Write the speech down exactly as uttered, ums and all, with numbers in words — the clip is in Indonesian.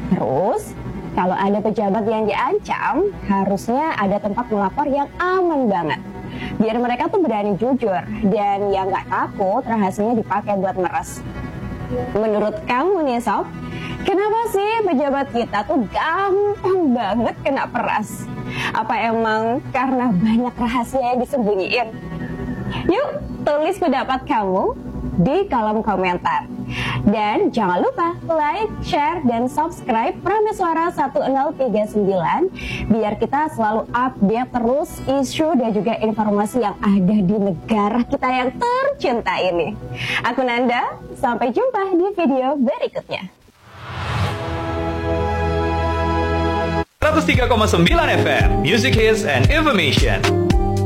Terus, kalau ada pejabat yang diancam, harusnya ada tempat melapor yang aman banget. Biar mereka tuh berani jujur, dan yang nggak takut rahasianya dipakai buat meres. Menurut kamu nih Sob, kenapa sih pejabat kita tuh gampang banget kena peras? Apa emang karena banyak rahasia yang disembunyiin? Yuk, tulis pendapat kamu di kolom komentar. Dan jangan lupa like, share, dan subscribe Prameswara satu nol tiga sembilan biar kita selalu update terus isu dan juga informasi yang ada di negara kita yang tercinta ini. Aku Nanda, sampai jumpa di video berikutnya. seratus tiga koma sembilan F M, Music Hits and Information.